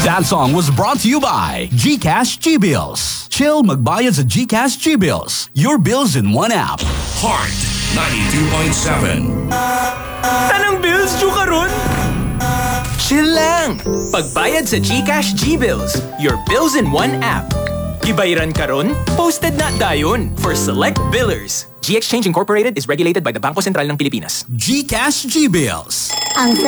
That song was brought to you by GCash G-Bills. Chill magbayad sa GCash G-Bills. Your bills in one app. Heart 92.7. Tanang bills due karon? Chill lang! Pagbayad sa GCash G-Bills, your bills in one app. Gibayaran karon? Posted na dayon for select billers. G-Exchange Incorporated is regulated by the Bangko Sentral ng Pilipinas. GCash G-Bills. Ang